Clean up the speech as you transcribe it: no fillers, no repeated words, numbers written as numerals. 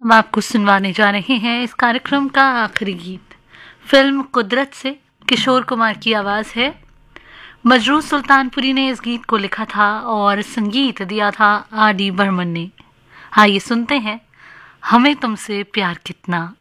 हम आपको सुनवाने जा रहे हैं इस कार्यक्रम का आखिरी गीत। फिल्म कुदरत से किशोर कुमार की आवाज़ है। मजरूह सुल्तानपुरी ने इस गीत को लिखा था और संगीत दिया था आर डी बर्मन ने। आइए सुनते हैं हमें तुमसे प्यार कितना।